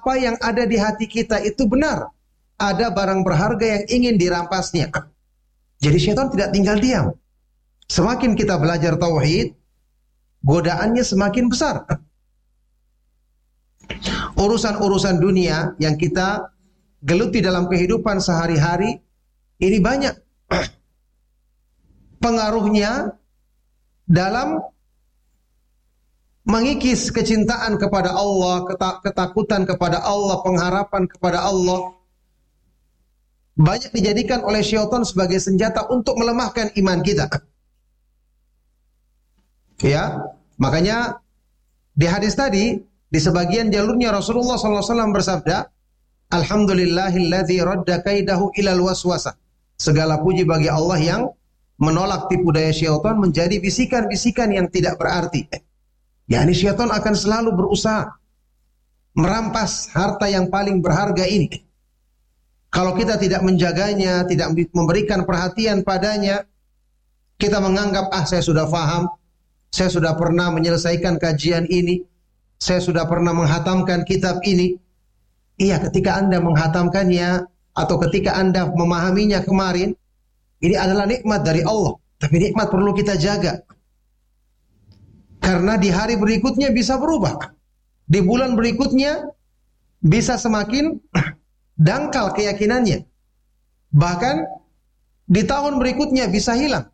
apa yang ada di hati kita itu benar. Ada barang berharga yang ingin dirampasnya. Jadi syaitan tidak tinggal diam. Semakin kita belajar tauhid, godaannya semakin besar. Urusan-urusan dunia yang kita geluti dalam kehidupan sehari-hari, ini banyak pengaruhnya dalam mengikis kecintaan kepada Allah, ketakutan kepada Allah, pengharapan kepada Allah. Banyak dijadikan oleh syaitan sebagai senjata untuk melemahkan iman kita. Ya, makanya di hadis tadi, di sebagian jalurnya Rasulullah SAW bersabda, Alhamdulillahilladzi radda kaidahu ilal waswasah. Segala puji bagi Allah yang menolak tipu daya syaitan menjadi bisikan-bisikan yang tidak berarti. yakni syaitan akan selalu berusaha merampas harta yang paling berharga ini. Kalau kita tidak menjaganya, tidak memberikan perhatian padanya, kita menganggap, saya sudah faham, saya sudah pernah menyelesaikan kajian ini, saya sudah pernah menghatamkan kitab ini. Iya, ketika Anda menghatamkannya, atau ketika Anda memahaminya kemarin, ini adalah nikmat dari Allah. Tapi nikmat perlu kita jaga. Karena di hari berikutnya bisa berubah. Di bulan berikutnya bisa semakin dangkal keyakinannya. Bahkan di tahun berikutnya bisa hilang.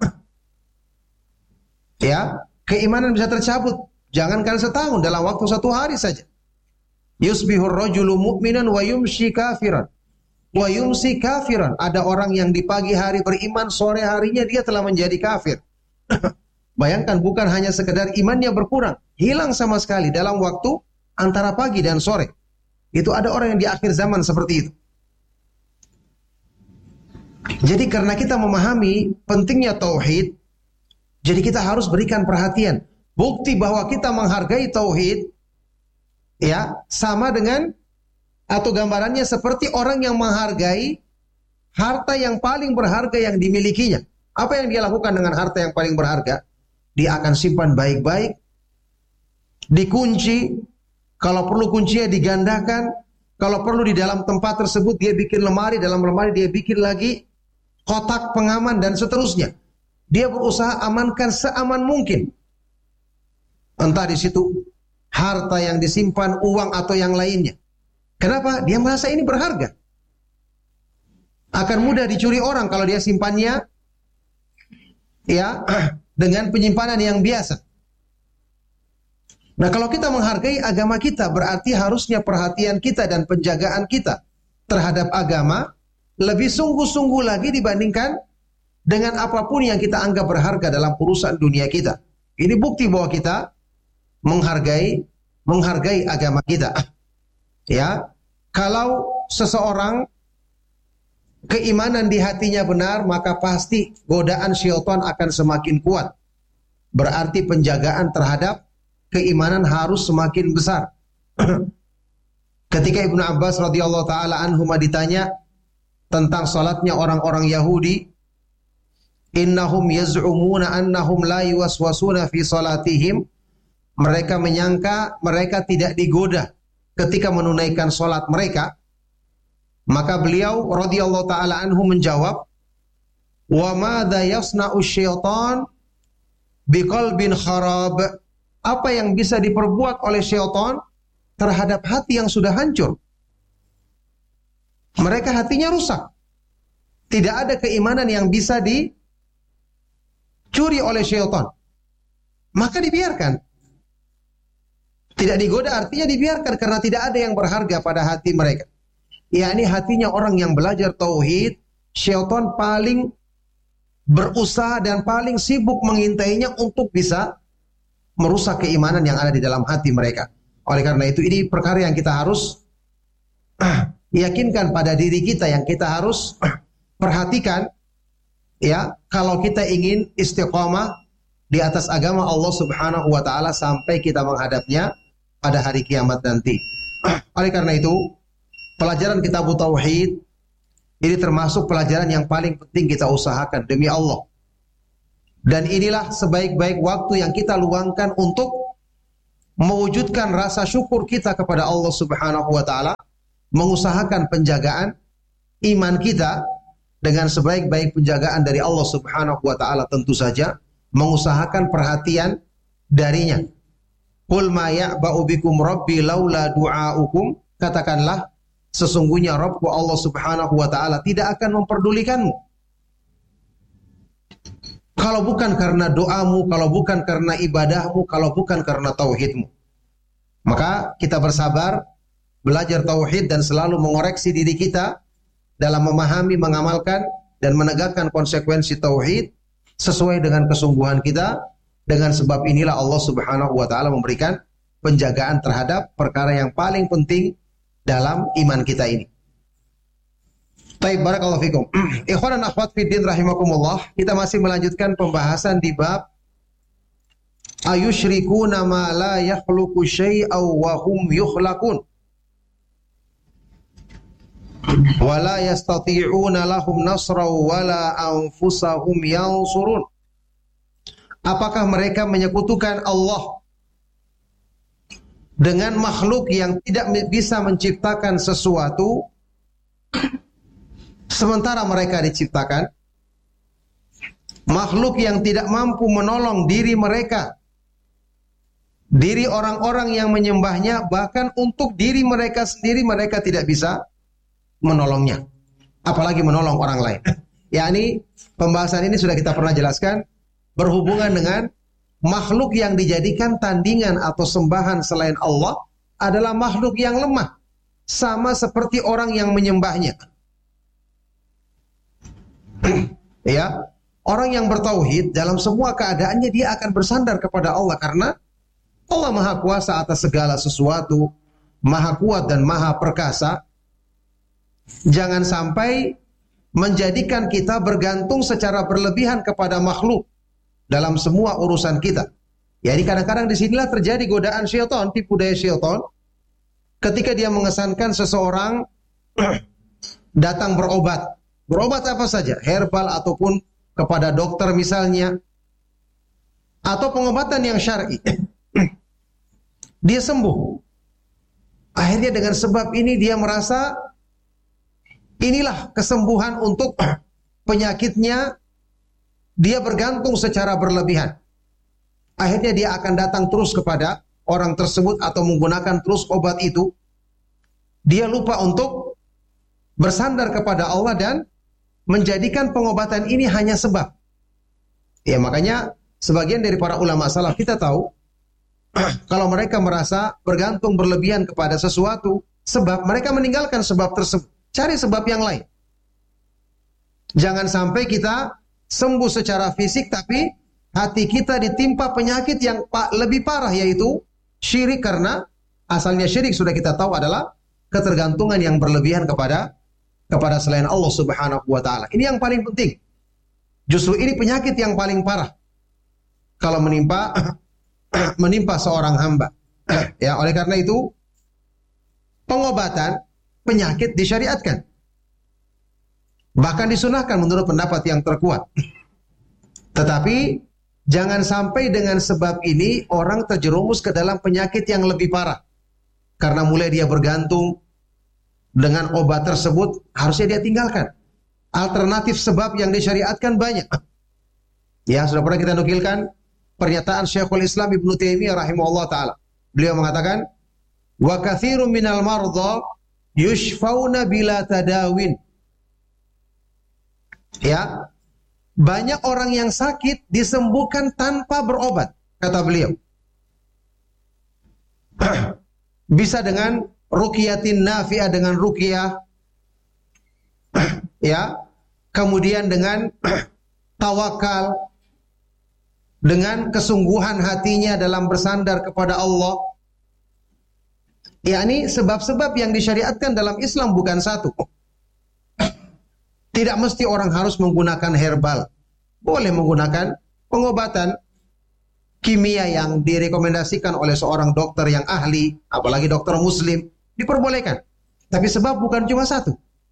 Ya, keimanan bisa tercabut. Jangankan setahun, dalam waktu 1 hari saja. Yusbihur rajulu mu'minan wa yumshi kafiran. Wa yumsi kafiran. Ada orang yang di pagi hari beriman, sore harinya dia telah menjadi kafir. Bayangkan, bukan hanya sekedar imannya berkurang, hilang sama sekali dalam waktu antara pagi dan sore. Itu ada orang yang di akhir zaman seperti itu. Jadi karena kita memahami pentingnya tauhid, jadi kita harus berikan perhatian. Bukti bahwa kita menghargai tauhid, ya, sama dengan atau gambarannya seperti orang yang menghargai harta yang paling berharga yang dimilikinya. Apa yang dia lakukan dengan harta yang paling berharga? Dia akan simpan baik-baik, dikunci, kalau perlu kuncinya digandakan, kalau perlu di dalam tempat tersebut dia bikin lemari, dalam lemari dia bikin lagi kotak pengaman dan seterusnya. Dia berusaha amankan seaman mungkin. Entah di situ harta yang disimpan, uang atau yang lainnya. Kenapa? Dia merasa ini berharga. Akan mudah dicuri orang kalau dia simpannya ya dengan penyimpanan yang biasa. Nah, kalau kita menghargai agama kita, berarti harusnya perhatian kita dan penjagaan kita terhadap agama lebih sungguh-sungguh lagi dibandingkan dengan apapun yang kita anggap berharga dalam urusan dunia kita. Ini bukti bahwa kita menghargai agama kita. Ya, kalau seseorang keimanan di hatinya benar, maka pasti godaan syaitan akan semakin kuat. Berarti penjagaan terhadap keimanan harus semakin besar. Ketika Ibnu Abbas radhiyallahu taala anhuma ditanya tentang salatnya orang-orang Yahudi, innahum yaz'umuna annahum la yuwaswasuna fi salatihim. Mereka menyangka mereka tidak digoda ketika menunaikan salat mereka. Maka beliau radhiyallahu taala anhu menjawab, "Wa madza yasna'u syaitan biqalbin kharab?" Apa yang bisa diperbuat oleh syaitan terhadap hati yang sudah hancur? Mereka hatinya rusak. Tidak ada keimanan yang bisa dicuri oleh syaitan. Maka dibiarkan. Tidak digoda artinya dibiarkan karena tidak ada yang berharga pada hati mereka. Yakni hatinya orang yang belajar tauhid, syaitan paling berusaha dan paling sibuk mengintainya untuk bisa merusak keimanan yang ada di dalam hati mereka. Oleh karena itu, ini perkara yang kita harus yakinkan pada diri kita, yang kita harus perhatikan. Ya, kalau kita ingin istiqamah di atas agama Allah Subhanahu wa taala sampai kita menghadapnya pada hari kiamat nanti. Oleh karena itu, pelajaran kitab tauhid ini termasuk pelajaran yang paling penting kita usahakan demi Allah. Dan inilah sebaik-baik waktu yang kita luangkan untuk mewujudkan rasa syukur kita kepada Allah Subhanahu wa taala mengusahakan penjagaan iman kita dengan sebaik-baik penjagaan dari Allah Subhanahu wa taala, tentu saja mengusahakan perhatian darinya. Qul ma ya'ba'u bikum rabbi laula du'aukum, katakanlah sesungguhnya Rabbku Allah Subhanahu wa taala tidak akan memperdulikanmu kalau bukan karena doamu, kalau bukan karena ibadahmu, kalau bukan karena tauhidmu. Maka kita bersabar, belajar tauhid dan selalu mengoreksi diri kita dalam memahami, mengamalkan dan menegakkan konsekuensi tauhid sesuai dengan kesungguhan kita. Dengan sebab inilah Allah Subhanahu wa taala memberikan penjagaan terhadap perkara yang paling penting dalam iman kita ini. Baik, barakallahu fikum. Ikhwan dan akhwat fiddin rahimakumullah, kita masih melanjutkan pembahasan di bab ayusyrikuna ma la yakhluqu syai'aw wa hum yukhlaqun wa la yastati'una lahum nasraw wa la anfusahum yansurun. Apakah mereka menyekutukan Allah dengan makhluk yang tidak bisa menciptakan sesuatu sementara mereka diciptakan? Makhluk yang tidak mampu menolong diri mereka, diri orang-orang yang menyembahnya, bahkan untuk diri mereka sendiri mereka tidak bisa menolongnya, apalagi menolong orang lain. Yakni pembahasan ini sudah kita pernah jelaskan, berhubungan dengan makhluk yang dijadikan tandingan atau sembahan selain Allah adalah makhluk yang lemah, sama seperti orang yang menyembahnya. Ya, orang yang bertauhid dalam semua keadaannya dia akan bersandar kepada Allah karena Allah Maha Kuasa atas segala sesuatu, Maha Kuat dan Maha Perkasa. Jangan sampai menjadikan kita bergantung secara berlebihan kepada makhluk dalam semua urusan kita. Jadi kadang-kadang disinilah terjadi godaan syaitan, tipu daya syaitan, ketika dia mengesankan seseorang datang berobat. Berobat apa saja, herbal ataupun kepada dokter misalnya, atau pengobatan yang syar'i. Dia sembuh. Akhirnya dengan sebab ini dia merasa inilah kesembuhan untuk penyakitnya. Dia bergantung secara berlebihan. Akhirnya dia akan datang terus kepada orang tersebut atau menggunakan terus obat itu. Dia lupa untuk bersandar kepada Allah dan menjadikan pengobatan ini hanya sebab. Ya, makanya sebagian dari para ulama salaf kita tahu kalau mereka merasa bergantung berlebihan kepada sesuatu sebab, mereka meninggalkan sebab tersebut, cari sebab yang lain. Jangan sampai kita sembuh secara fisik tapi hati kita ditimpa penyakit yang lebih parah, yaitu syirik, karena asalnya syirik sudah kita tahu adalah ketergantungan yang berlebihan kepada selain Allah Subhanahu wa taala. Ini yang paling penting. Justru ini penyakit yang paling parah kalau menimpa seorang hamba. Ya, oleh karena itu pengobatan penyakit disyariatkan. Bahkan disunahkan menurut pendapat yang terkuat. Tetapi jangan sampai dengan sebab ini orang terjerumus ke dalam penyakit yang lebih parah. Karena mulai dia bergantung dengan obat tersebut, harusnya dia tinggalkan. Alternatif sebab yang disyariatkan banyak. Ya, sudah pernah kita nukilkan pernyataan Syekhul Islam Ibnu Taimiyah rahimahullah taala. Beliau mengatakan, "Wa katsirun minal mardha yushfauna bila tadawin." Ya, banyak orang yang sakit disembuhkan tanpa berobat, kata beliau. Bisa dengan ruqiyatin nafi'ah, dengan ruqyah, ya, kemudian dengan tawakal, dengan kesungguhan hatinya dalam bersandar kepada Allah. Yakni sebab-sebab yang disyariatkan dalam Islam bukan satu. Tidak mesti orang harus menggunakan herbal. Boleh menggunakan pengobatan kimia yang direkomendasikan oleh seorang dokter yang ahli, apalagi dokter muslim, diperbolehkan. Tapi sebab bukan cuma satu.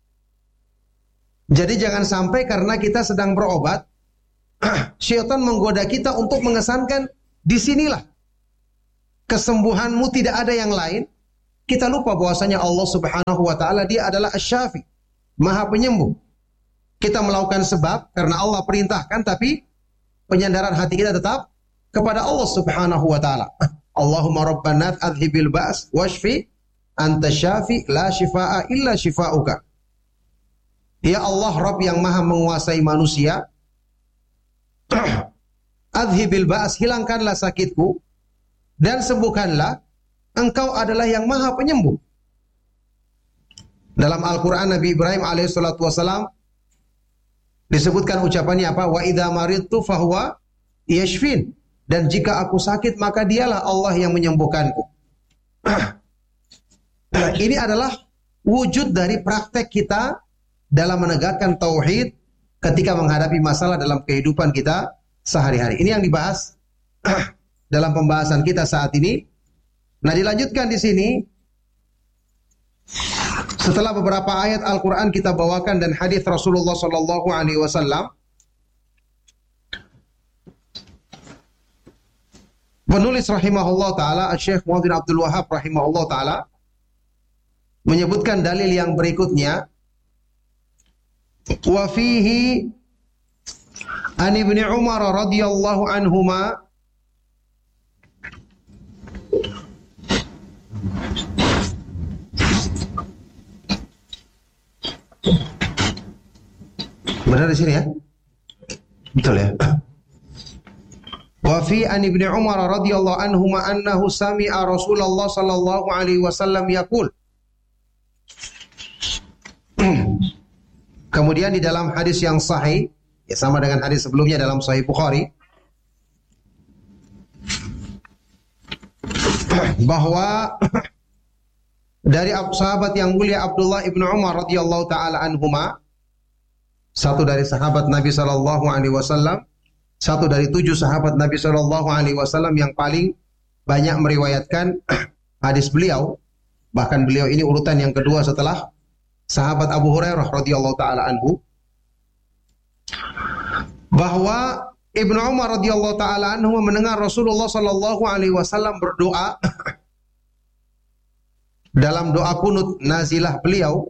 Jadi jangan sampai karena kita sedang berobat, syaitan menggoda kita untuk mengesankan disinilah kesembuhanmu, tidak ada yang lain. kita lupa bahwasanya Allah Subhanahu wa taala dia adalah Asy-Syafi, Maha Penyembuh. Kita melakukan sebab karena Allah perintahkan, tapi penyandaran hati kita tetap kepada Allah Subhanahu wa taala. Allahumma rabban nas adhibil ba's washfi anta syafi la shifaa illa shifauka. Ya Allah, Rabb yang Maha menguasai manusia, adhibil ba's, hilangkanlah sakitku dan sembuhkanlah, Engkau adalah yang Maha Penyembuh. Dalam Al-Qur'an Nabi Ibrahim alaihissalatu wassalam disebutkan ucapannya apa? Wa idza maridtu fahuwa yashfin. Dan jika aku sakit maka dialah Allah yang menyembuhkanku. Ini adalah wujud dari praktek kita dalam menegakkan tauhid ketika menghadapi masalah dalam kehidupan kita sehari-hari. Ini yang dibahas dalam pembahasan kita saat ini. Nah, dilanjutkan di sini. Setelah beberapa ayat Al-Quran kita bawakan dan hadis Rasulullah Sallallahu Alaihi Wasallam, penulis rahimahullah taala Syekh Muhammad bin Abdul Wahhab rahimahullah taala menyebutkan dalil yang berikutnya. Wa fihi an Ibnu Umar radhiyallahu anhuma benar di sini ya? Betul ya? Wa fi an Ibnu Umar radhiyallahu anhuma annahu sami'a Rasulullah sallallahu alaihi wasallam yaqul. Kemudian di dalam hadis yang sahih, ya sama dengan hadis sebelumnya dalam Sahih Bukhari, bahwa dari sahabat yang mulia Abdullah ibnu Umar radhiyallahu taala anhuma, satu dari sahabat Nabi sallallahu alaihi wasallam, satu dari 7 sahabat Nabi sallallahu alaihi wasallam yang paling banyak meriwayatkan hadis beliau. Bahkan beliau ini urutan yang kedua setelah sahabat Abu Hurairah radhiyallahu taala anhu, bahwa Ibnu Umar radhiyallahu taala anhu mendengar Rasulullah sallallahu alaihi wasallam berdoa dalam doa kunut nazilah beliau,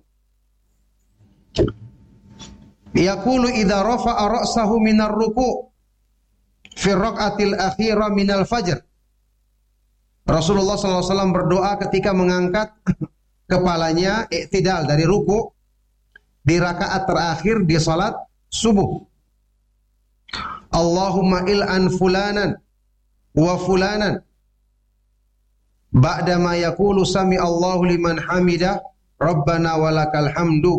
yaqulu idza rafa'a ra'sahu minar ruku' fi raq'atil akhirah minal fajr. Rasulullah sallallahu alaihi wasallam berdoa ketika mengangkat kepalanya i'tidal dari ruku' di rakaat terakhir di salat subuh. Allahumma il'an fulanan wa fulanan ba'da ma yaqulu sami Allahu liman hamidah rabbana walakal hamdu.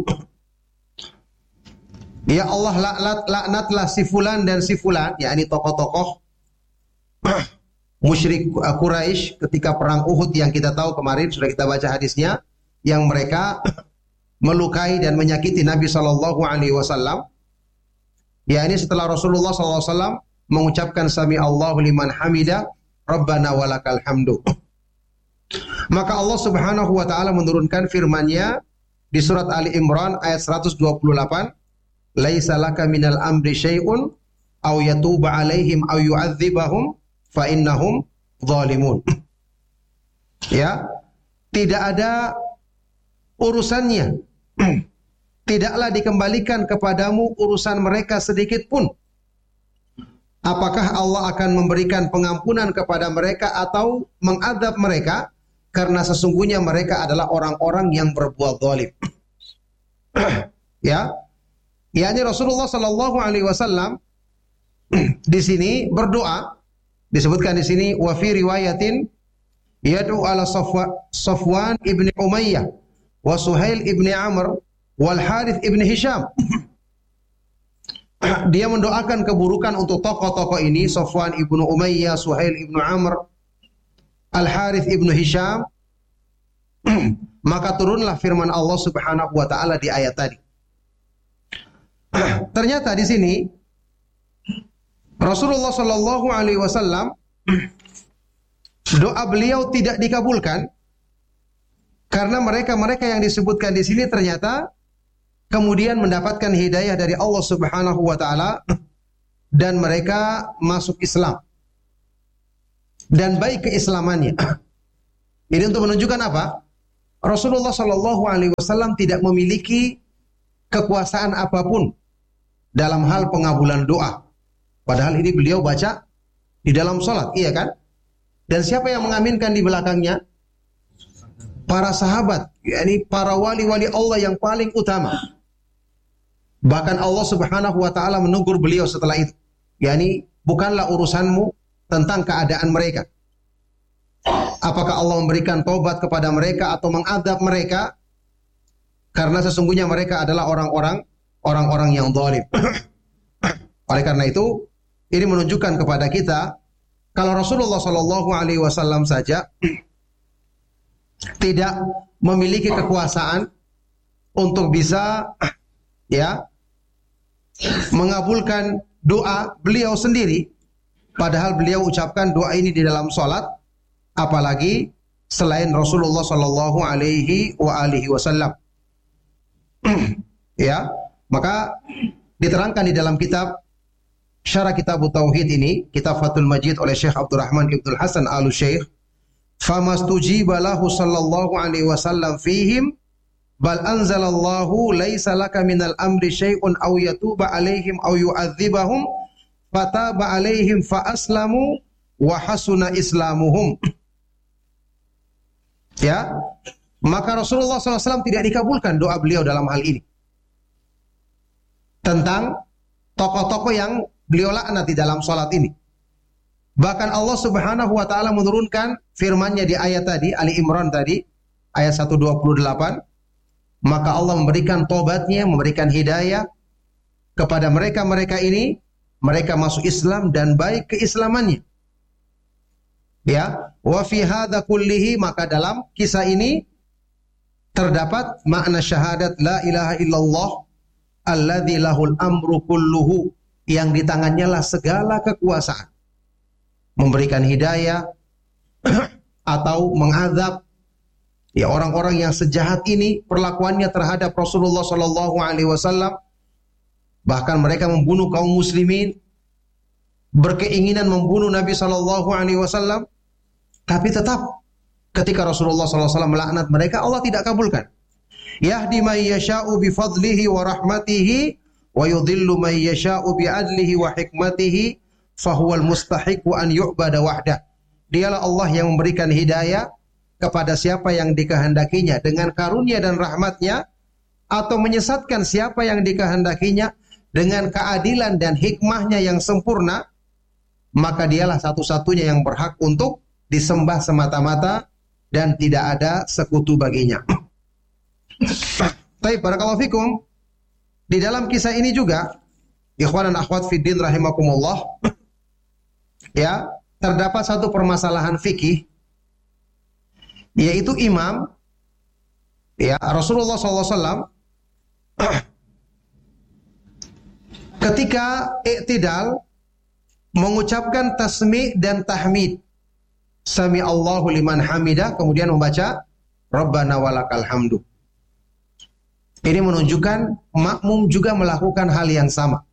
Ya Allah, laknatlah si fulan dan si fulan, yakni tokoh-tokoh musyrik Quraisy ketika perang Uhud yang kita tahu kemarin sudah kita baca hadisnya, yang mereka melukai dan menyakiti Nabi sallallahu alaihi wasallam. Ya, ini setelah Rasulullah sallallahu alaihi wasallam mengucapkan sami Allahu liman hamidah rabbana walakal hamdu. Maka Allah Subhanahu wa taala menurunkan firman-Nya di surat Ali Imran ayat 128, laisa laka minal amri syai'un aw yatuba alaihim aw yu'adzibahum fa innahum zalimun. Ya, tidak ada urusannya. Tidaklah dikembalikan kepadamu urusan mereka sedikit pun. Apakah Allah akan memberikan pengampunan kepada mereka atau mengadab mereka, karena sesungguhnya mereka adalah orang-orang yang berbuat zalim. Ya. yakni Rasulullah sallallahu alaihi wasallam di sini berdoa, disebutkan di sini wa fi riwayatin yad'u ala Safwan ibn Umayyah wa Suhail ibn Amr wal Harith ibn Hisham. Dia mendoakan keburukan untuk tokoh-tokoh ini, Safwan ibn Umayyah, Suhail ibn Amr, Al Harith ibn Hisham. Maka turunlah firman Allah Subhanahu wa taala di ayat tadi. Ternyata di sini Rasulullah sallallahu alaihi wasallam doa beliau tidak dikabulkan karena mereka yang disebutkan di sini ternyata kemudian mendapatkan hidayah dari Allah Subhanahu wa taala dan mereka masuk Islam dan baik keislamannya. Ini untuk menunjukkan apa? Rasulullah Shallallahu Alaihi Wasallam tidak memiliki kekuasaan apapun dalam hal pengabulan doa. Padahal ini beliau baca di dalam sholat, iya kan? Dan siapa yang mengaminkan di belakangnya? Para sahabat, yakni para wali-wali Allah yang paling utama. Bahkan Allah Subhanahu wa taala menegur beliau setelah itu. Yani bukanlah urusanmu tentang keadaan mereka. Apakah Allah memberikan tobat kepada mereka atau mengadab mereka? Karena sesungguhnya mereka adalah orang-orang yang zalim. Oleh karena itu, ini menunjukkan kepada kita kalau Rasulullah Shallallahu Alaihi Wasallam saja tidak memiliki kekuasaan untuk bisa mengabulkan doa beliau sendiri, padahal beliau ucapkan doa ini di dalam sholat, apalagi selain Rasulullah Shallallahu Alaihi Wasallam. Ya, maka diterangkan di dalam kitab Syarah Kitab Tauhid ini, kitab Fathul Majid oleh Syekh Abdurrahman Ibnul Hasan Al-Syekh, famastujiba lahu sallallahu alaihi wasallam fihim bal anzalallahu laisa laka minal amri syai'un aw yatuba alaihim aw yu'adzibahum fataba alaihim fa aslamu wa hasuna islamuhum. Ya, maka Rasulullah SAW tidak dikabulkan doa beliau dalam hal ini tentang tokoh-tokoh yang beliau laknat di dalam salat ini. Bahkan Allah Subhanahu wa taala menurunkan firman-Nya di ayat tadi, Ali Imran tadi, ayat 128, maka Allah memberikan tobatnya, memberikan hidayah kepada mereka-mereka ini, mereka masuk Islam dan baik keislamannya. Ya, wa fi hadza kullihi, maka dalam kisah ini terdapat makna syahadat la ilaha illallah alladzi lahul amru kulluhu, yang di tangannya lah segala kekuasaan. Memberikan hidayah atau mengadab ya orang-orang yang sejahat ini perlakuannya terhadap Rasulullah Shallallahu Alaihi Wasallam. Bahkan mereka membunuh kaum muslimin, berkeinginan membunuh Nabi Shallallahu Alaihi Wasallam, tapi tetap ketika Rasulullah Sallallahu Alaihi Wasallam melaknat mereka, Allah tidak kabulkan. Yahdi may yasha'u bi fadlihi wa rahmatihi wa yudhillu may yasha'u bi adlihi wa hikmatihi fahuwal mustahiqu an yu'bada wahdah. Dialah Allah yang memberikan hidayah kepada siapa yang dikehendakinya dengan karunia dan rahmatnya, atau menyesatkan siapa yang dikehendakinya dengan keadilan dan hikmahnya yang sempurna, maka dialah satu-satunya yang berhak untuk disembah semata-mata dan tidak ada sekutu baginya. Baik, barakallahu fikum. Di dalam kisah ini juga, ikhwan dan akhwat fiddin rahimakumullah, ya, terdapat satu permasalahan fikih, yaitu imam, ya, Rasulullah SAW ketika i'tidal mengucapkan tasmi' dan tahmid, sami Allahu liman hamidah, kemudian membaca Rabbana walakal hamdu. Ini menunjukkan makmum juga melakukan hal yang sama.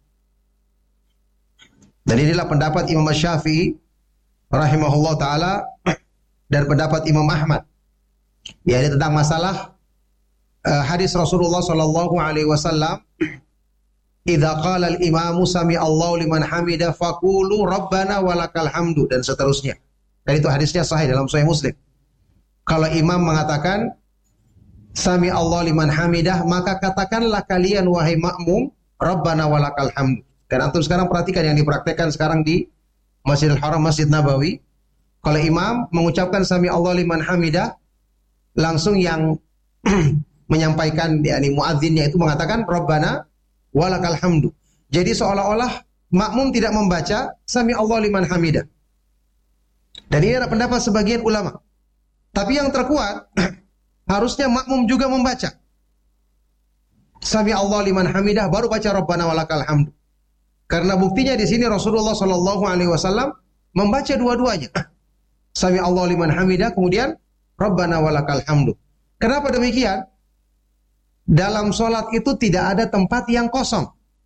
Dan inilah pendapat Imam Syafi'i rahimahullah ta'ala dan pendapat Imam Ahmad. Ya, ini tentang masalah hadis Rasulullah sallallahu alaihi wasallam, idza qala al-imamu sami Allahu liman hamida faqulu rabbana walakal hamdu, dan seterusnya. Dan itu hadisnya sahih dalam Sahih Muslim. Kalau imam mengatakan sami Allah liman hamidah, maka katakanlah kalian wahai makmum rabbana walakal hamdu. Dan antum sekarang perhatikan yang dipraktekkan sekarang di Masjidil Haram, Masjid Nabawi. Kalau imam mengucapkan sami Allah liman hamidah, langsung yang menyampaikan, yakni muadzinnya itu mengatakan rabbana walakal hamdu. Jadi seolah-olah makmum tidak membaca sami Allah liman hamidah. Dan ini adalah pendapat sebagian ulama. Tapi yang terkuat, harusnya makmum juga membaca sami Allah liman hamidah, baru baca rabbana walakal hamdu. Karena buktinya di sini Rasulullah sallallahu alaihi wasallam membaca dua-duanya. Sami Allah liman hamidah, kemudian rabbana walakal hamdu. Kenapa demikian? Dalam sholat itu tidak ada tempat yang kosong.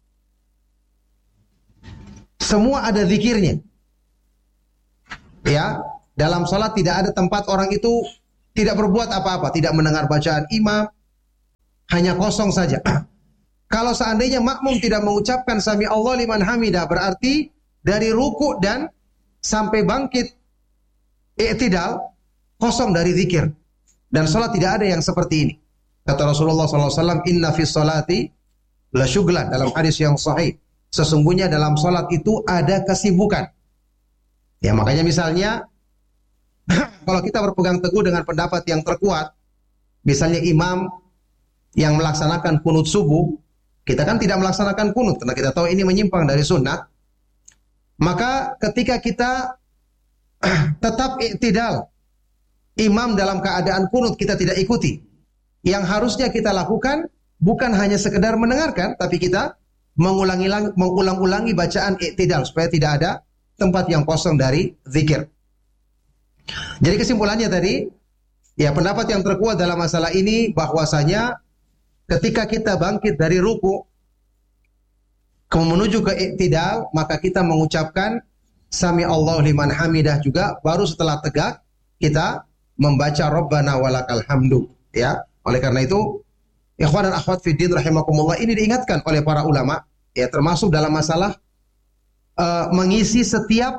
Semua ada zikirnya. Ya, dalam sholat tidak ada tempat orang itu tidak berbuat apa-apa, tidak mendengar bacaan imam, hanya kosong saja. Kalau seandainya makmum tidak mengucapkan sami Allah liman hamidah, berarti dari ruku dan sampai bangkit i'tidal kosong dari zikir. Dan salat tidak ada yang seperti ini. Kata Rasulullah SAW, inna fi salati la syughlan, dalam hadis yang sahih. Sesungguhnya dalam salat itu ada kesibukan. Ya, makanya misalnya kalau kita berpegang teguh dengan pendapat yang terkuat, misalnya imam yang melaksanakan kunut subuh, kita kan tidak melaksanakan kunut karena kita tahu ini menyimpang dari sunnah. Maka ketika kita tetap i'tidal, imam dalam keadaan kunut kita tidak ikuti. Yang harusnya kita lakukan bukan hanya sekedar mendengarkan, tapi kita mengulang-ulangi bacaan i'tidal supaya tidak ada tempat yang kosong dari zikir. Jadi kesimpulannya tadi, ya pendapat yang terkuat dalam masalah ini bahwasanya ketika kita bangkit dari ruku menuju ke i'tidal, maka kita mengucapkan sami Allah liman hamidah juga, baru setelah tegak kita membaca Rabbana walakal hamdu, ya. Oleh karena itu, ikhwan dan akhwat fiddin rahimakumullah, ini diingatkan oleh para ulama, ya, termasuk dalam masalah mengisi setiap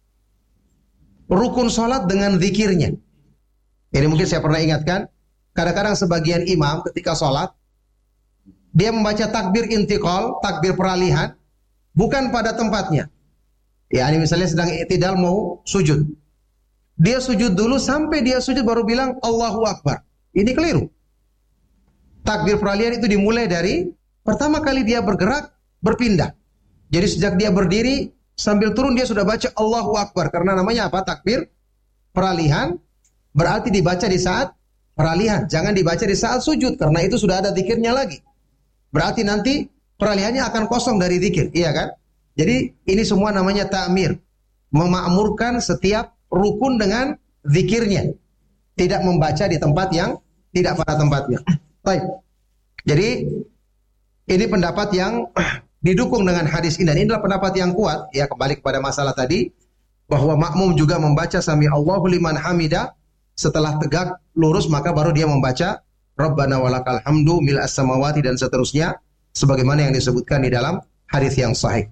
rukun salat dengan zikirnya. Ini mungkin saya pernah ingatkan, kadang-kadang sebagian imam ketika salat dia membaca takbir intiqal, takbir peralihan, bukan pada tempatnya. Ya, ini misalnya sedang i'tidal mau sujud. Dia sujud dulu, sampai dia sujud baru bilang Allahu Akbar. Ini keliru. Takbir peralihan itu dimulai dari pertama kali dia bergerak, berpindah. Jadi sejak dia berdiri sambil turun dia sudah baca Allahu Akbar. Karena namanya apa? Takbir peralihan, berarti dibaca di saat peralihan. Jangan dibaca di saat sujud, karena itu sudah ada zikirnya lagi. Berarti nanti peralihannya akan kosong dari zikir, iya kan? Jadi ini semua namanya ta'mir, memakmurkan setiap rukun dengan zikirnya, tidak membaca di tempat yang tidak pada tempatnya. Baik. Jadi ini pendapat yang didukung dengan hadis ini, dan inilah pendapat yang kuat. Ya, kembali kepada masalah tadi bahwa makmum juga membaca sami Allahu liman hamidah setelah tegak lurus, maka baru dia membaca Rabbana walakal hamdu mil as-samawati dan seterusnya sebagaimana yang disebutkan di dalam hadis yang sahih.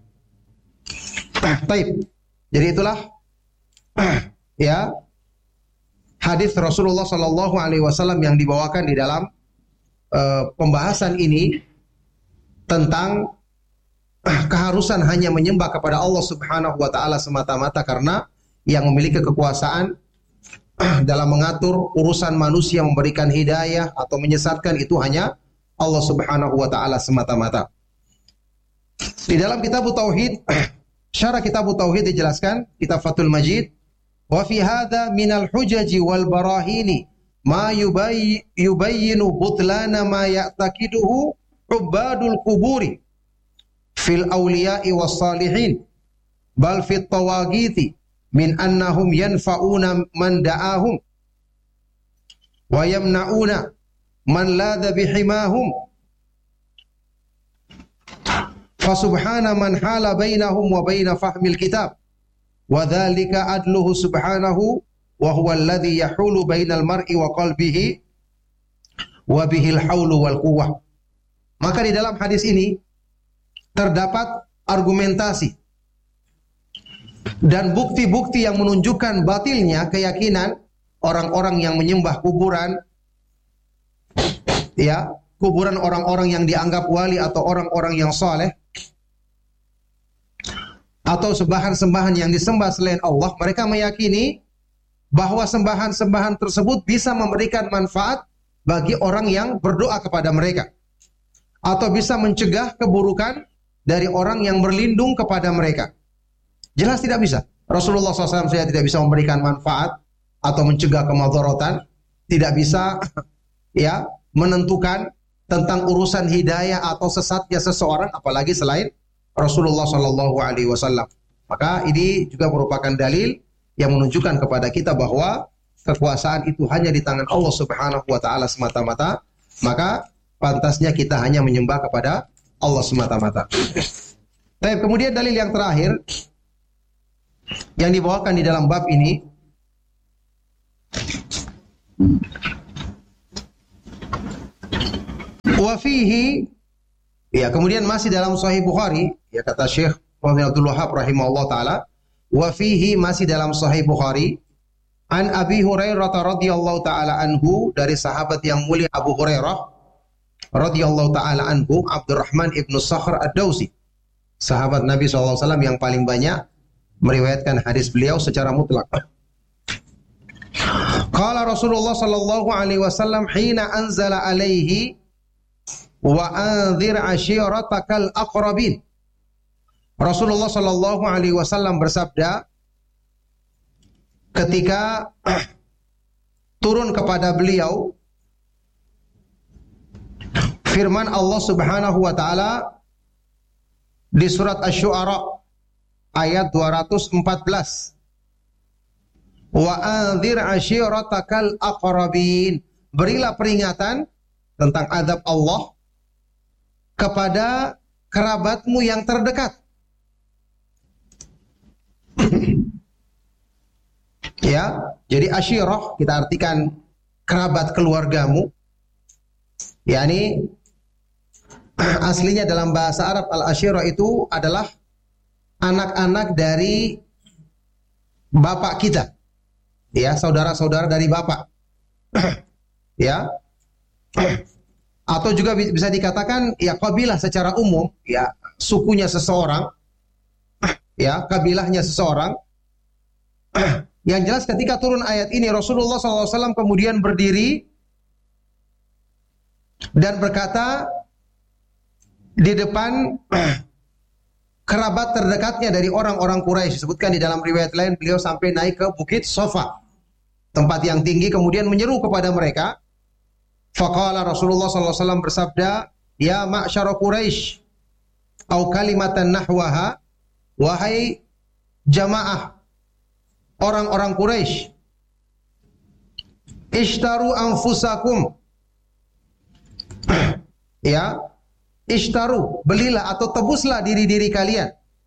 Baik. Jadi itulah ya hadis Rasulullah sallallahu alaihi wasallam yang dibawakan di dalam pembahasan ini tentang keharusan hanya menyembah kepada Allah Subhanahu wa taala semata-mata, karena yang memiliki kekuasaan dalam mengatur urusan manusia, memberikan hidayah atau menyesatkan itu hanya Allah Subhanahu wa taala semata-mata. Di dalam kitab Tauhid, syarah kitab Tauhid dijelaskan, kitab Fathul Majid, wa fi hadza minal hujaji wal barahini ma yubayyinu butlana ma ya'taqiduhu ubadul quburi fil awliya'i was salihin bal fit tawagiti min annahum yanfa'una man da'ahum wa yamna'una man ladha bihimahum fa subhana man hala bainahum wa baina fahmil kitab wa dhalika adluhu subhanahu wa huwa alladhi yahulu bainal mar'i wa qalbihi wa bihil haulu wal quwwah. Maka di dalam hadis ini terdapat argumentasi dan bukti-bukti yang menunjukkan batilnya keyakinan orang-orang yang menyembah kuburan, ya, kuburan orang-orang yang dianggap wali atau orang-orang yang saleh, atau sembahan-sembahan yang disembah selain Allah. Mereka meyakini bahwa sembahan-sembahan tersebut bisa memberikan manfaat bagi orang yang berdoa kepada mereka, atau bisa mencegah keburukan dari orang yang berlindung kepada mereka. Jelas tidak bisa. Rasulullah SAW saja tidak bisa memberikan manfaat atau mencegah kemadharatan, tidak bisa ya menentukan tentang urusan hidayah atau sesatnya seseorang, apalagi selain Rasulullah SAW. Maka ini juga merupakan dalil yang menunjukkan kepada kita bahwa kekuasaan itu hanya di tangan Allah Subhanahu wa taala semata-mata. Maka pantasnya kita hanya menyembah kepada Allah semata-mata. Baik, kemudian dalil yang terakhir yang dibawakan di dalam bab ini Wa fihi, ya, kemudian masih dalam Sahih Bukhari, ya, kata Syekh Muhammad Abdul Wahhab rahimahullah taala, wa fihi, masih dalam Sahih Bukhari, an Abi Hurairah radhiyallahu taala anhu, dari sahabat yang mulia Abu Hurairah radhiyallahu taala anhu, Abdurrahman ibnu Sakhr ad-Dausi, sahabat Nabi SAW yang paling banyak meriwayatkan hadis beliau secara mutlak. Qala Rasulullah sallallahu alaihi wasallam hina anzala alaihi wa anzir ashiratakal aqrabin. Rasulullah sallallahu alaihi wasallam bersabda ketika turun kepada beliau firman Allah Subhanahu wa taala di surat Asy-Syu'ara ayat 214. Wa anzir ashiratakal aqrabin. Berilah peringatan tentang azab Allah kepada kerabatmu yang terdekat. Ya, jadi asyirah kita artikan kerabat keluargamu. Yani aslinya dalam bahasa Arab al-asyirah itu adalah anak-anak dari bapak kita. Ya, saudara-saudara dari bapak. Ya. Atau juga bisa dikatakan ya kabilah secara umum, ya, sukunya seseorang, ya, kabilahnya seseorang. Yang jelas ketika turun ayat ini Rasulullah SAW kemudian berdiri dan berkata di depan kerabat terdekatnya dari orang-orang Quraisy. Disebutkan di dalam riwayat lain beliau sampai naik ke Bukit Sofa, tempat yang tinggi, kemudian menyeru kepada mereka. Faqala Rasulullah SAW bersabda, ya ma'syara Quraisy, au kalimatan nahwaha, wahai jamaah orang-orang Quraisy, ishtaru anfusakum, ya, ishtaru, belilah atau tebuslah diri-diri kalian.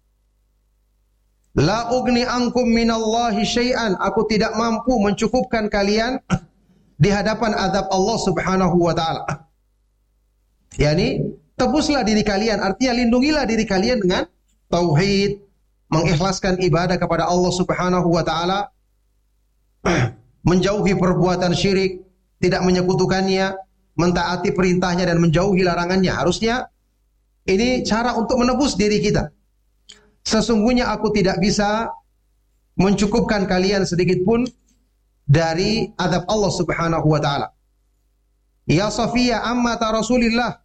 La ugni ankum minallahi syai'an, aku tidak mampu mencukupkan kalian di hadapan azab Allah Subhanahu wa taala. Yani tebuslah diri kalian, artinya lindungilah diri kalian dengan tauhid, mengikhlaskan ibadah kepada Allah Subhanahu wa taala, menjauhi perbuatan syirik, tidak menyekutukannya, mentaati perintahnya dan menjauhi larangannya. Harusnya ini cara untuk menebus diri kita. Sesungguhnya aku tidak bisa mencukupkan kalian sedikit pun dari azab Allah Subhanahu wa taala. Ya Safiyah ammata Rasulillah,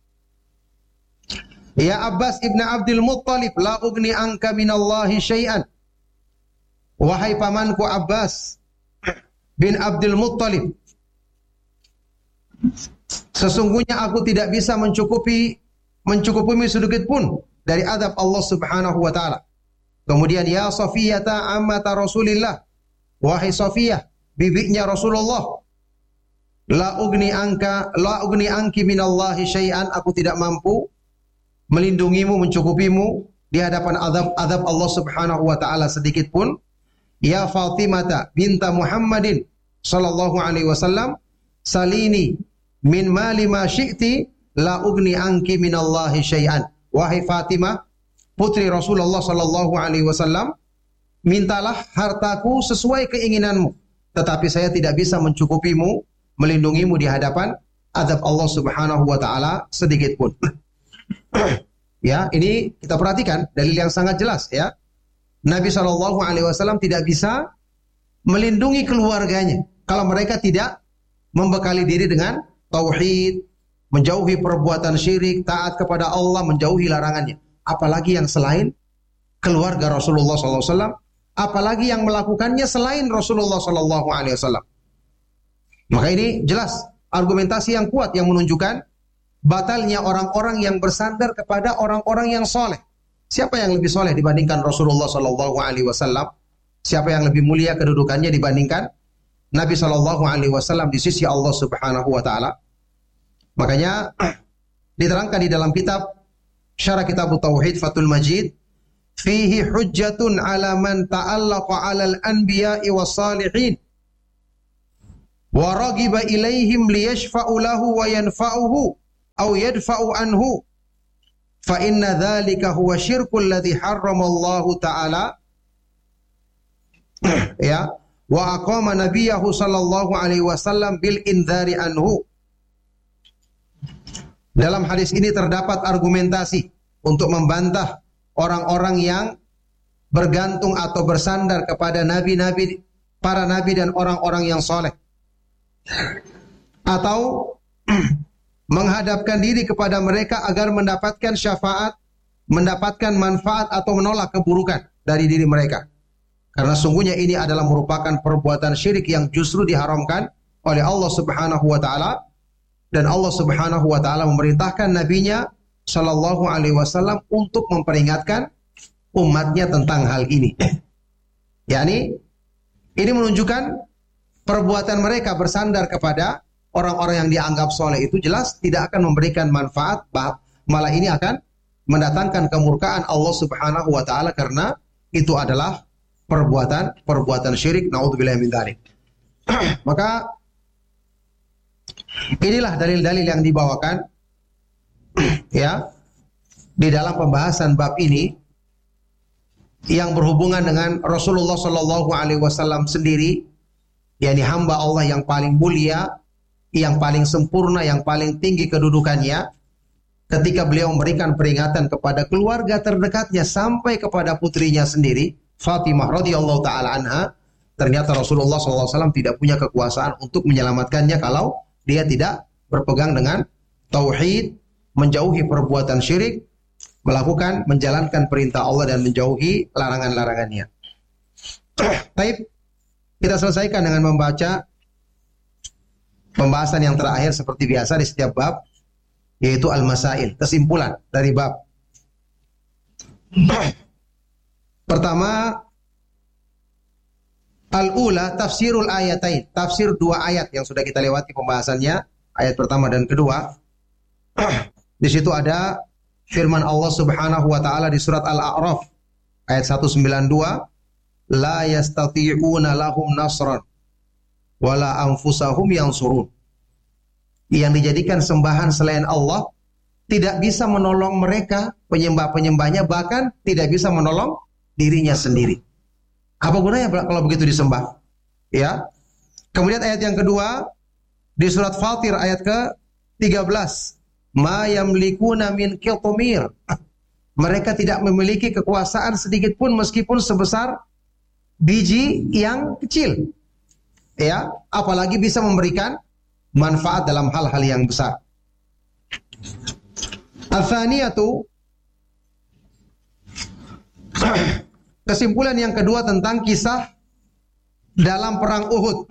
ya Abbas ibn Abdul Muttalib, la ugni anka minallahi syai'an. Wahai pamanku Abbas bin Abdul Muttalib, sesungguhnya aku tidak bisa mencukupimu sedikit pun dari azab Allah Subhanahu wa taala. Kemudian ya Safiyata ammata Rasulillah, wahai Safiyah bibinya Rasulullah, la ugni anki minallahi syai'an, aku tidak mampu melindungimu, mencukupimu di hadapan azab Allah Subhanahu wa taala sedikit pun. Ya Fatimah binta Muhammadin sallallahu alaihi wasallam, salini min mali ma syi'ti la ugni anki minallahi syai'an. Wahai Fatimah putri Rasulullah sallallahu alaihi wasallam, mintalah hartaku sesuai keinginanmu, tetapi saya tidak bisa mencukupimu, melindungimu di hadapan azab Allah Subhanahu wa taala sedikit pun. Ya, ini kita perhatikan dalil yang sangat jelas, ya. Nabi Shallallahu alaihi wasallam tidak bisa melindungi keluarganya kalau mereka tidak membekali diri dengan tauhid, menjauhi perbuatan syirik, taat kepada Allah, menjauhi larangannya. Apalagi yang selain keluarga Rasulullah SAW, apalagi yang melakukannya selain Rasulullah SAW. Maka ini jelas argumentasi yang kuat yang menunjukkan batalnya orang-orang yang bersandar kepada orang-orang yang soleh. Siapa yang lebih soleh dibandingkan Rasulullah SAW? Siapa yang lebih mulia kedudukannya dibandingkan Nabi SAW di sisi Allah Subhanahu wa taala? Makanya diterangkan di dalam kitab Syarah Kitab Tauhid Fathul Majid, fihi hujjatun ala man ta'allaqa 'alal anbiya'i was salihin. wa ragiba ilaihim liyashfa'u lahu wa yanfa'uhu aw yadfa'u anhu fa inna dzalika huwa syirkul ladzi harramallahu ta'ala ya wa aqama nabiyahu sallallahu alaihi wasallam bil indhari anhu. Dalam hadis ini terdapat argumentasi untuk membantah orang-orang yang bergantung atau bersandar kepada nabi-nabi, para nabi dan orang-orang yang soleh, atau menghadapkan diri kepada mereka agar mendapatkan syafaat, mendapatkan manfaat atau menolak keburukan dari diri mereka. Karena sungguhnya ini adalah merupakan perbuatan syirik yang justru diharamkan oleh Allah Subhanahu wa taala, dan Allah Subhanahu wa taala memerintahkan nabinya sallallahu alaihi wasallam untuk memperingatkan umatnya tentang hal ini. yakni ini menunjukkan perbuatan mereka bersandar kepada orang-orang yang dianggap soleh itu jelas tidak akan memberikan manfaat, malah ini akan mendatangkan kemurkaan Allah Subhanahu wa taala karena itu adalah perbuatan syirik. Naudzubillah min dzalik. Maka inilah dalil-dalil yang dibawakan ya di dalam pembahasan bab ini yang berhubungan dengan Rasulullah Shallallahu Alaihi Wasallam sendiri, yakni hamba Allah yang paling mulia, yang paling sempurna, yang paling tinggi kedudukannya. Ketika beliau memberikan peringatan kepada keluarga terdekatnya sampai kepada putrinya sendiri, Fatimah radhiyallahu taala anha, ternyata Rasulullah SAW tidak punya kekuasaan untuk menyelamatkannya kalau dia tidak berpegang dengan tauhid, menjauhi perbuatan syirik, menjalankan perintah Allah dan menjauhi larangan-larangannya. Baik, kita selesaikan dengan membaca pembahasan yang terakhir seperti biasa di setiap bab, yaitu al-masail, kesimpulan dari bab. Pertama, al-ula tafsirul ayatain, tafsir dua ayat yang sudah kita lewati pembahasannya, ayat pertama dan kedua. Di situ ada firman Allah Subhanahu wa taala di surat Al-A'raf ayat 192, la yastati'una lahum nasran wala anfusahum yansurun. Yang dijadikan sembahan selain Allah tidak bisa menolong mereka, penyembah-penyembahnya, bahkan tidak bisa menolong dirinya sendiri. Apa gunanya kalau begitu disembah? Ya. Kemudian ayat yang kedua di surat Fatir ayat ke-13, ma yamlikuna min qitmir. Mereka tidak memiliki kekuasaan sedikit pun meskipun sebesar biji yang kecil. Ya, apalagi bisa memberikan manfaat dalam hal-hal yang besar. Al-thaniyatu, kesimpulan yang kedua tentang kisah dalam perang Uhud.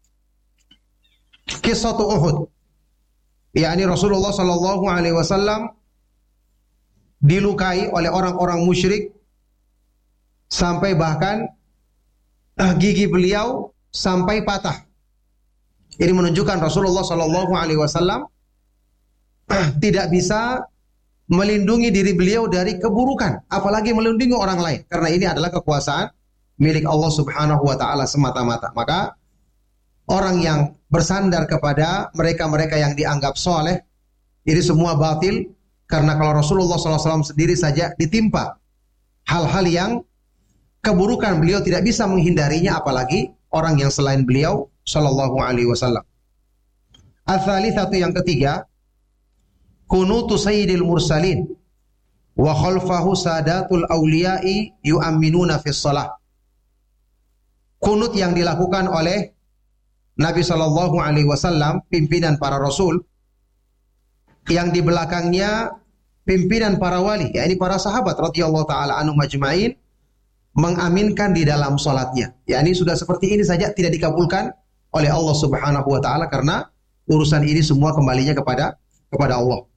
Kisah Uhud. Yakni Rasulullah sallallahu alaihi wasallam dilukai oleh orang-orang musyrik sampai bahkan gigi beliau sampai patah. Ini menunjukkan Rasulullah sallallahu alaihi wasallam tidak bisa melindungi diri beliau dari keburukan, apalagi melindungi orang lain, karena ini adalah kekuasaan milik Allah Subhanahu wa taala semata-mata. Maka orang yang bersandar kepada mereka-mereka yang dianggap soleh, ini semua batil, karena kalau Rasulullah SAW sendiri saja ditimpa hal-hal yang keburukan, beliau tidak bisa menghindarinya, apalagi orang yang selain beliau Sallallahu Alaihi Wasallam. Al-thalithatu, yang ketiga, kunutu sayyidil mursalin wa khalfahu sadatul awliya'i yu'amminuna fis shalah. Kunut yang dilakukan oleh Nabi Sallallahu Alaihi Wasallam, pimpinan para rasul, yang di belakangnya pimpinan para wali, yakni para sahabat radhiyallahu taala anhum ajma'in, mengaminkan di dalam salatnya. Yakni sudah seperti ini saja tidak dikabulkan oleh Allah Subhanahu wa taala karena urusan ini semua kembalinya kepada Allah.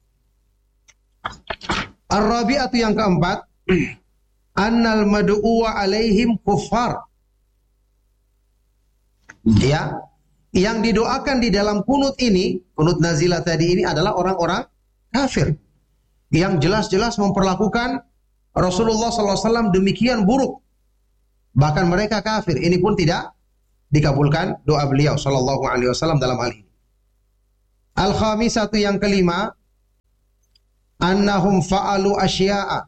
Ar-rabi'atu, yang keempat, annal mad'uwa alaihim kuffar. Ya, yang didoakan di dalam kunut ini, kunut nazilah tadi ini adalah orang-orang kafir yang jelas-jelas memperlakukan Rasulullah SAW demikian buruk. Bahkan mereka kafir, ini pun tidak dikabulkan doa beliau sallallahu alaihi wasallam dalam hal ini. Al-khamisatu yang kelima, annahum fa'alu asya'a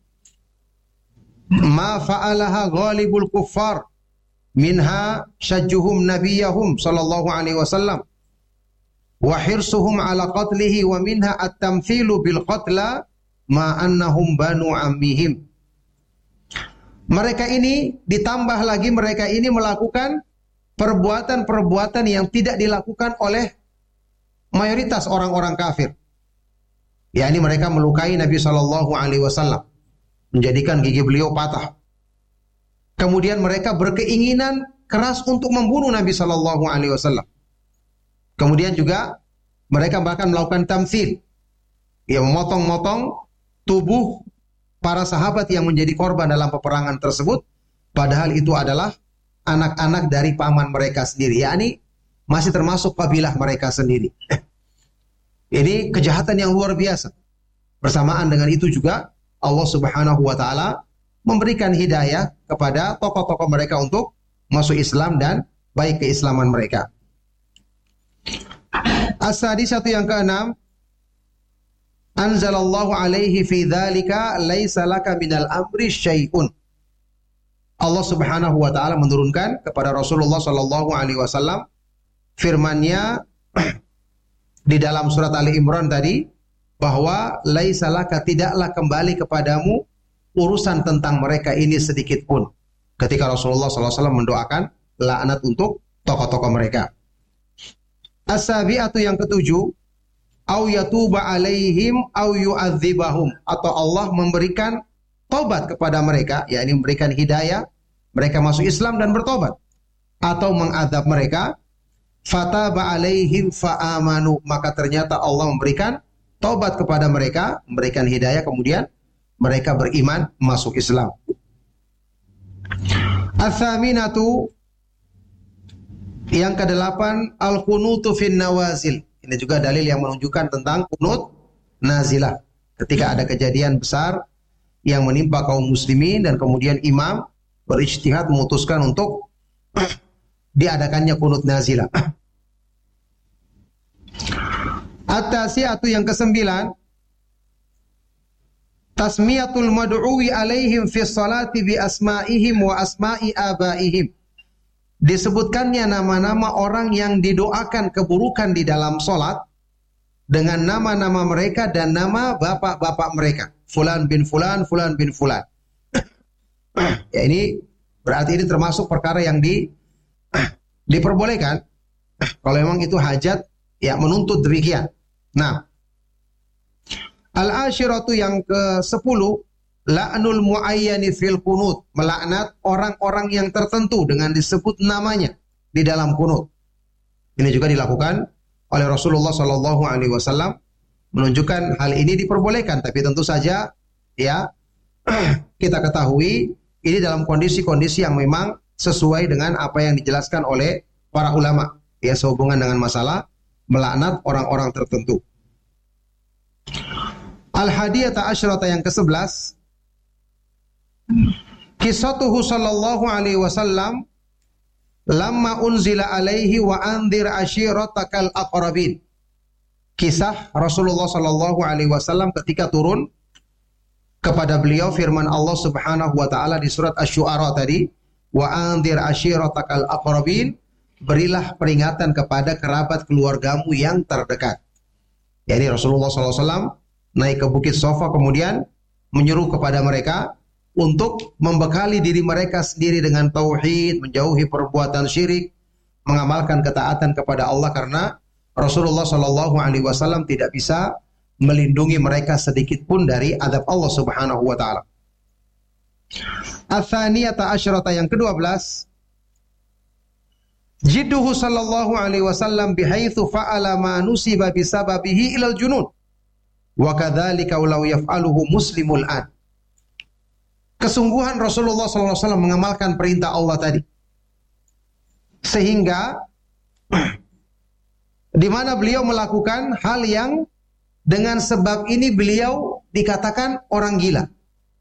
ma fa'alaha ghalibul kuffar minha syajjuhum nabiyahum sallallahu alaihi wasallam wa hirsuhum ala qatlihi wa minha at-tamthilu bil qatla ma annahum banu ammihim. Mereka ini ditambah lagi mereka ini melakukan perbuatan-perbuatan yang tidak dilakukan oleh mayoritas orang-orang kafir. yakni mereka melukai Nabi sallallahu alaihi wasallam, menjadikan gigi beliau patah. Kemudian mereka berkeinginan keras untuk membunuh Nabi sallallahu alaihi wasallam. Kemudian juga mereka bahkan melakukan tamtsil, ya, memotong-motong tubuh para sahabat yang menjadi korban dalam peperangan tersebut, padahal itu adalah anak-anak dari paman mereka sendiri, yakni masih termasuk kabilah mereka sendiri. Ini kejahatan yang luar biasa. Bersamaan dengan itu juga Allah Subhanahu wa taala memberikan hidayah kepada tokoh-tokoh mereka untuk masuk Islam dan baik keislaman mereka. As-sadisatu yang keenam, anzalallahu alaihi fi dzalika laisa laka minal amri syai'un. Allah Subhanahu wa taala menurunkan kepada Rasulullah sallallahu alaihi wasallam firman-Nya di dalam surat Ali Imran tadi, bahwa laisa laka, tidaklah kembali kepadamu urusan tentang mereka ini sedikit pun. Ketika Rasulullah sallallahu alaihi wasallam mendoakan laknat untuk tokoh-tokoh mereka. As-sabi'atu yang ketujuh, au yatuba alaihim au yu'adzibahum, atau Allah memberikan taubat kepada mereka, yakni memberikan hidayah, mereka masuk Islam dan bertobat, atau mengadab mereka, fataba alaihim fa'amanu, maka ternyata Allah memberikan taubat kepada mereka, memberikan hidayah, kemudian mereka beriman masuk Islam. Ats-tsaminatu yang kedelapan, al-qunutu fin nawazil. Ini juga dalil yang menunjukkan tentang kunut nazilah. Ketika ada kejadian besar yang menimpa kaum muslimin dan kemudian imam berijtihad memutuskan untuk diadakannya kunut nazilah. At-tasi'atu yang kesembilan, tasmiyatul mad'uwi alaihim fi sholati bi asma'ihim wa asma'i abaihim. Disebutkannya nama-nama orang yang didoakan keburukan di dalam sholat dengan nama-nama mereka dan nama bapak-bapak mereka. Fulan bin Fulan, Fulan bin Fulan. Ya, ini berarti ini termasuk perkara yang diperbolehkan. Kalau memang itu hajat, ya, menuntut demikian. Nah, al-ashiratu yang ke-10, la'nul muayyani fil kunut, melaknat orang-orang yang tertentu dengan disebut namanya di dalam kunut. Ini juga dilakukan oleh Rasulullah sallallahu alaihi wasallam, menunjukkan hal ini diperbolehkan, tapi tentu saja, ya, kita ketahui ini dalam kondisi-kondisi yang memang sesuai dengan apa yang dijelaskan oleh para ulama, ya, sehubungan dengan masalah melaknat orang-orang tertentu. Al-hadiyata asyrata yang ke-11, kisatuhu sallallahu alaihi wasallam lamma unzila alaihi wa anzir ashiratakal aqrabin. Kisah Rasulullah sallallahu alaihi wasallam ketika turun kepada beliau firman Allah Subhanahu wa taala di surat Asy-Syu'ara tadi, wa anzir ashiratakal aqrabin, berilah peringatan kepada kerabat keluargamu yang terdekat. Jadi Rasulullah sallallahu alaihi wasallam naik ke Bukit Safa, kemudian menyeru kepada mereka untuk membekali diri mereka sendiri dengan tauhid, menjauhi perbuatan syirik, mengamalkan ketaatan kepada Allah, karena Rasulullah sallallahu alaihi wasallam tidak bisa melindungi mereka sedikit pun dari azab Allah Subhanahu wa taala. Ats-tsaniyata asyrata yang ke-12, jidduhu sallallahu alaihi wasallam bihaitsu fa'ala ma nusiba bisababihi ilal junun wa kadzalika law yaf'aluhu muslimul an. Kesungguhan Rasulullah SAW mengamalkan perintah Allah tadi, sehingga di mana beliau melakukan hal yang dengan sebab ini beliau dikatakan orang gila,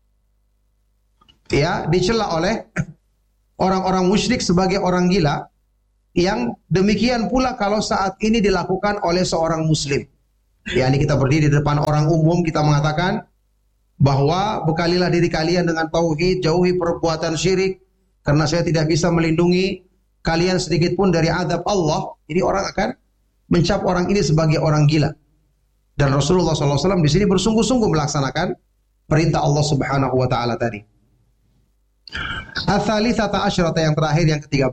ya, dicela oleh orang-orang musyrik sebagai orang gila, yang demikian pula kalau saat ini dilakukan oleh seorang muslim. Ya, ini kita berdiri di depan orang umum, kita mengatakan bahwa bekalilah diri kalian dengan tauhid, jauhi perbuatan syirik, karena saya tidak bisa melindungi kalian sedikit pun dari azab Allah. Jadi orang akan mencap orang ini sebagai orang gila. Dan Rasulullah SAW di sini bersungguh-sungguh melaksanakan perintah Allah Subhanahu wa taala tadi. Ats-tsalitsata asyrata, yang terakhir, yang ke-13.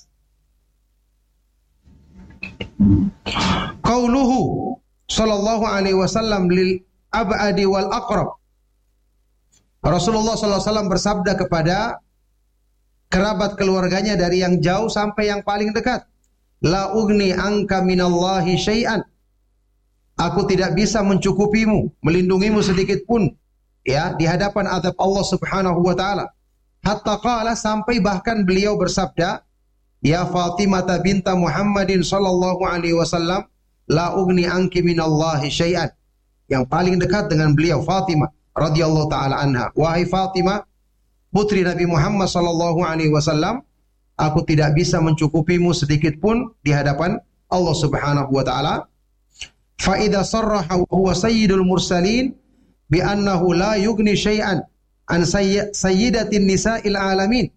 Qauluhu sallallahu alaihi wasallam lil abadi wal aqrab. Rasulullah sallallahu alaihi wasallam bersabda kepada kerabat keluarganya dari yang jauh sampai yang paling dekat, la ugni anka minallahi syai'an. Aku tidak bisa mencukupimu, melindungimu sedikit pun ya di hadapan azab Allah Subhanahu wa taala. Hatta qala, sampai bahkan beliau bersabda, ya Fatimah binta Muhammadin sallallahu alaihi wasallam, la ugni anki minallahi syai'an. Yang paling dekat dengan beliau Fatimah radhiyallahu taala anha, wahai Fatimah putri Nabi Muhammad sallallahu alaihi wasallam, aku tidak bisa mencukupimu sedikit pun di hadapan Allah Subhanahu wa taala. Fa idza sarraha huwa sayyidul mursalin bi annahu la yughni syai'an an sayyidatin nisa'il alamin.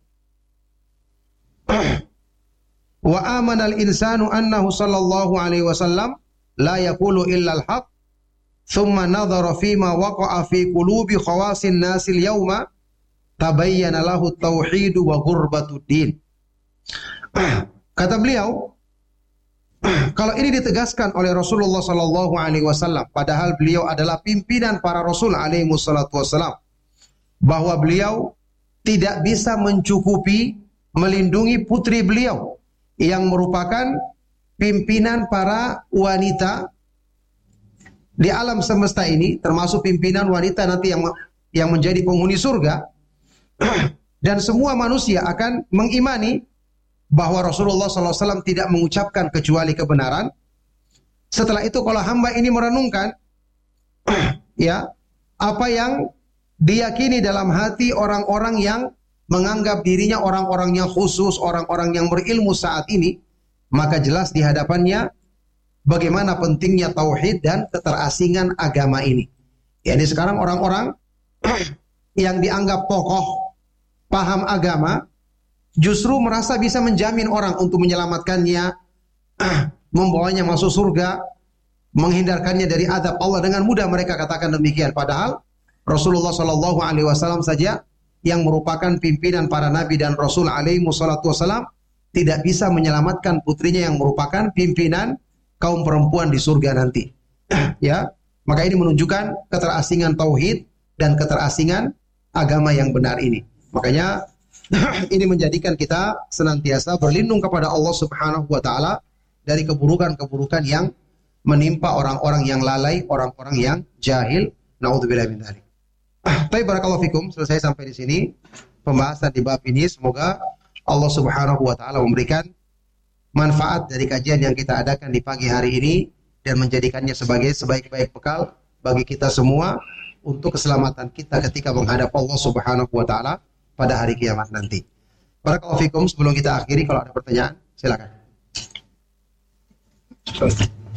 Wa amana al-insanu annahu sallallahu alaihi wasallam la yaqulu illa al-haq, thumma nadhara fima waqa'a fi qulubi khawasin nasil yawma tabayyana lahu at-tauhid wa ghurbatud din. Kata beliau, kalau ini ditegaskan oleh Rasulullah sallallahu alaihi wasallam, padahal beliau adalah pimpinan para rasul alaihi wassalatu wassalam, bahwa beliau tidak bisa mencukupi melindungi putri beliau yang merupakan pimpinan para wanita di alam semesta ini, termasuk pimpinan wanita nanti yang menjadi penghuni surga. Dan semua manusia akan mengimani bahwa Rasulullah SAW tidak mengucapkan kecuali kebenaran. Setelah itu kalau hamba ini merenungkan ya apa yang diyakini dalam hati orang-orang yang menganggap dirinya orang-orang yang khusus, orang-orang yang berilmu saat ini, maka jelas di hadapannya bagaimana pentingnya tauhid dan keterasingan agama ini. Ya, ini sekarang orang-orang yang dianggap tokoh paham agama justru merasa bisa menjamin orang untuk menyelamatkannya, membawanya masuk surga, menghindarkannya dari azab Allah. Dengan mudah mereka katakan demikian. Padahal Rasulullah Shallallahu Alaihi Wasallam saja yang merupakan pimpinan para nabi dan rasul alaihi wassalatu wassalam tidak bisa menyelamatkan putrinya yang merupakan pimpinan kaum perempuan di surga nanti. Ya, maka ini menunjukkan keterasingan tauhid dan keterasingan agama yang benar ini. Makanya ini menjadikan kita senantiasa berlindung kepada Allah Subhanahu wa taala dari keburukan-keburukan yang menimpa orang-orang yang lalai, orang-orang yang jahil. Naudzubillah min dzalik. Baik, barakallahu fikum. Selesai sampai di sini pembahasan di bab ini. Semoga Allah Subhanahu wa taala memberikan manfaat dari kajian yang kita adakan di pagi hari ini dan menjadikannya sebagai sebaik-baik bekal bagi kita semua untuk keselamatan kita ketika menghadap Allah Subhanahu wa taala pada hari kiamat nanti. Barakallahu fikum. Sebelum kita akhiri, kalau ada pertanyaan silakan.